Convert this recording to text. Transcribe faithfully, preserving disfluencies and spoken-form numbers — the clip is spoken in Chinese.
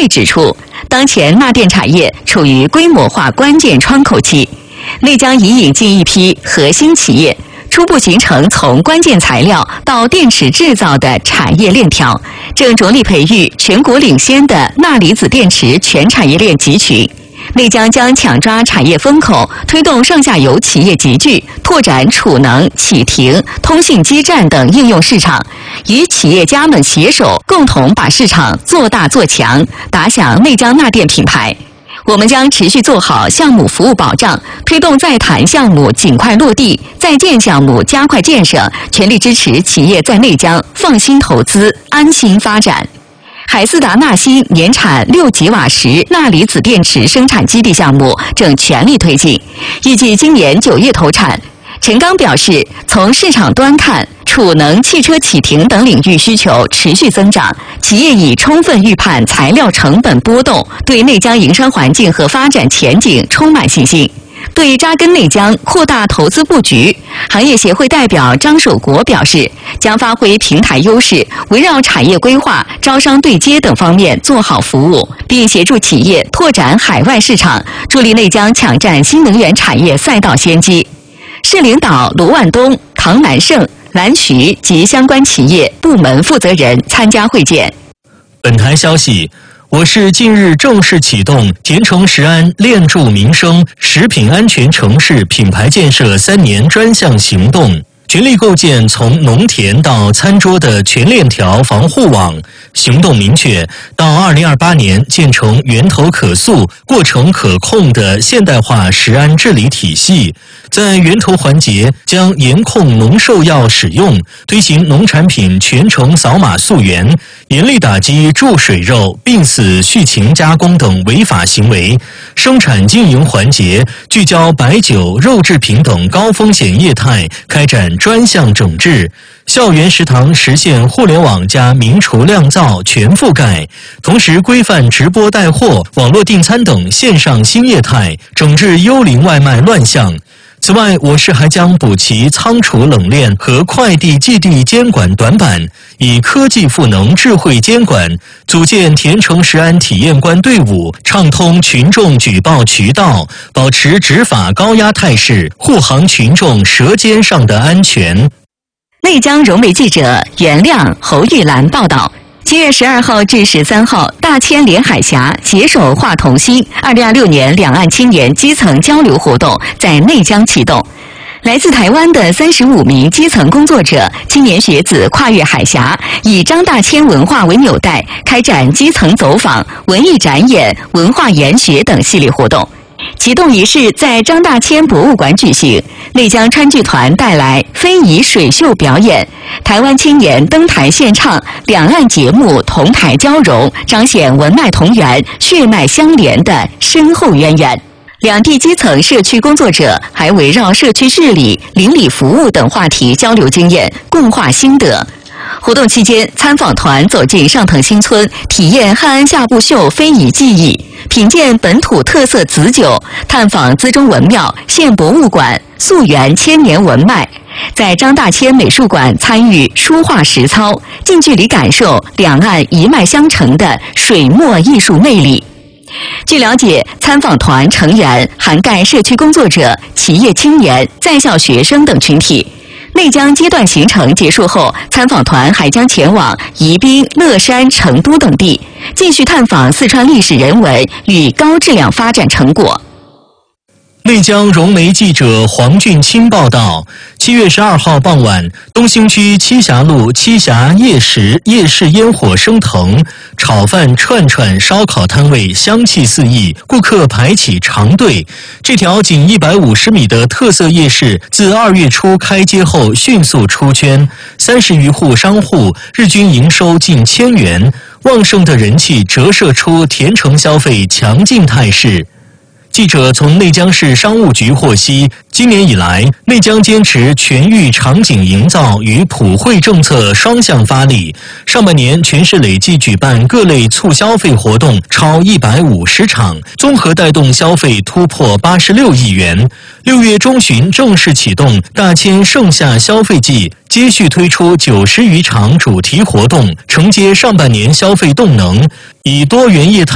指出，当前钠电产业处于规模化关键窗口期，内江已引进一批核心企业，初步形成从关键材料到电池制造的产业链条，正着力培育全国领先的钠离子电池全产业链集群。内江将抢抓产业风口，推动上下游企业集聚，拓展储能、启停、通信基站等应用市场，与企业家们携手，共同把市场做大做强，打响内江钠电品牌。我们将持续做好项目服务保障，推动在谈项目尽快落地，在建项目加快建设，全力支持企业在内江放心投资、安心发展。海思达钠锌年产六吉瓦时钠离子电池生产基地项目正全力推进，预计今年九月投产。陈刚表示，从市场端看，储能、汽车启停等领域需求持续增长，企业已充分预判材料成本波动，对内江营商环境和发展前景充满信心。对扎根内江、扩大投资布局，行业协会代表张守国表示，将发挥平台优势，围绕产业规划、招商对接等方面做好服务，并协助企业拓展海外市场，助力内江抢占新能源产业赛道先机。市领导罗万东、唐南胜、蓝徐及相关企业部门负责人参加会见。 本台消息，我市近日正式启动甜城食安链助民生食品安全城市品牌建设三年专项行动，全力构建从农田到餐桌的全链条防护网。行动明确，到二零二八年建成源头可溯、过程可控的现代化食安治理体系。在源头环节，将严控农兽药使用，推行农产品全程扫码溯源，严厉打击注水肉、病死畜禽加工等违法行为。生产经营环节，聚焦白酒、肉制品等高风险业态，开展专项整治。校园食堂实现互联网加民厨酿造全覆盖，同时规范直播带货、网络订餐等线上新业态，整治幽灵外卖乱象。此外，我市还将补齐仓储冷链和快递寄递监管短板，以科技赋能智慧监管，组建甜城食安体验官队伍，畅通群众举报渠道，保持执法高压态势，护航群众舌尖上的安全。 内江融媒记者袁亮、侯玉兰报道。七月十二号至十三号，大千连海峡携手话同心二零二六年两岸青年基层交流活动在内江启动。来自台湾的三十五名基层工作者、青年学子跨越海峡，以张大千文化为纽带，开展基层走访、文艺展演、文化研学等系列活动。启动仪式在张大千博物馆举行，内江川剧团带来非遗水秀表演，台湾青年登台献唱，两岸节目同台交融，彰显文脉同源、血脉相连的深厚渊源。两地基层社区工作者还围绕社区治理、邻里服务等话题交流经验，共话心得。活动期间，参访团走进上藤新村，体验汉安下部秀非遗技艺，品鉴本土特色紫酒，探访资中文庙、县博物馆，溯源千年文脉。在张大千美术馆参与书画实操，近距离感受两岸一脉相承的水墨艺术魅力。据了解，参访团成员涵盖社区工作者、企业青年、在校学生等群体。内江阶段行程结束后，参访团还将前往宜宾、乐山、成都等地，继续探访四川历史人文与高质量发展成果。 内江融媒记者黄俊清报道，七月十二号傍晚，东兴区栖霞路栖霞夜食夜市烟火升腾，炒饭、串串、烧烤摊位香气四溢，顾客排起长队。这条仅一百五十米的特色夜市，自二月初开街后迅速出圈，三十余户商户日均营收近千元，旺盛的人气折射出甜城消费强劲态势。记者从内江市商务局获悉，今年以来，内江坚持全域场景营造与普惠政策双向发力。上半年，全市累计举办各类促消费活动超一百五十场，综合带动消费突破八十六亿元。六月中旬正式启动大千盛夏消费季，接续推出九十余场主题活动，承接上半年消费动能，以多元业态